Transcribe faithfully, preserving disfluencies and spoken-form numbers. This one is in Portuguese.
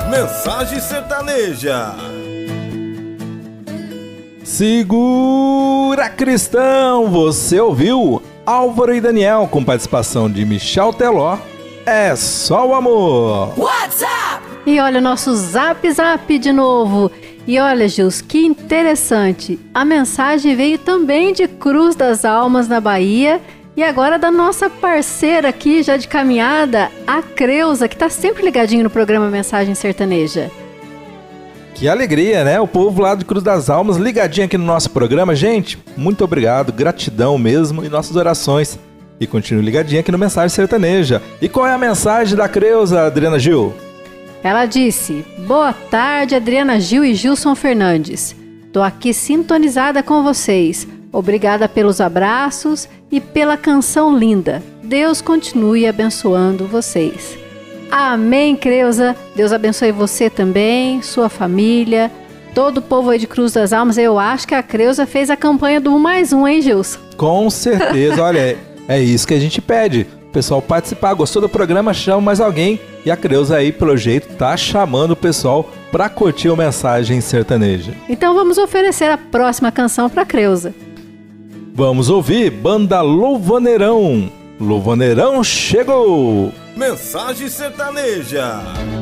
Mensagem Sertaneja. Segura, cristão! Você ouviu Álvaro e Daniel com participação de Michel Teló. É só o amor. WhatsApp! E olha o nosso Zap Zap de novo. E olha, Gils, que interessante. A mensagem veio também de Cruz das Almas, na Bahia. E agora da nossa parceira aqui, já de caminhada, a Creuza, que tá sempre ligadinho no programa Mensagem Sertaneja. Que alegria, né? O povo lá de Cruz das Almas ligadinho aqui no nosso programa. Gente, muito obrigado, gratidão mesmo e nossas orações. E continue ligadinho aqui no Mensagem Sertaneja. E qual é a mensagem da Creuza, Adriana Gil? Ela disse: boa tarde, Adriana Gil e Gilson Fernandes. Tô aqui sintonizada com vocês. Obrigada pelos abraços e pela canção linda. Deus continue abençoando vocês. Amém, Creuza. Deus abençoe você também, sua família, todo o povo aí de Cruz das Almas. Eu acho que a Creuza fez a campanha do um mais um, hein, Gilson? Com certeza, olha, é, é isso que a gente pede. O pessoal participar, gostou do programa, chama mais alguém. E a Creuza aí, pelo jeito, tá chamando o pessoal pra curtir o Mensagem Sertaneja. Então vamos oferecer a próxima canção pra Creuza. Vamos ouvir Banda Louvaneirão. Louvaneirão chegou! Mensagem Sertaneja.